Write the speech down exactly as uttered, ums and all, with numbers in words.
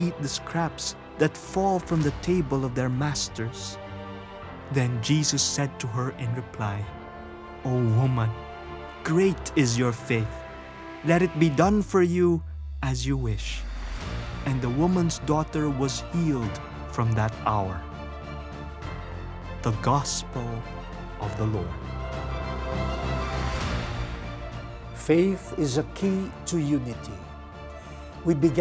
eat the scraps that fall from the table of their masters. Then Jesus said to her in reply, O woman, great is your faith. Let it be done for you as you wish. And the woman's daughter was healed from that hour. The Gospel of the Lord. Faith is a key to unity. We began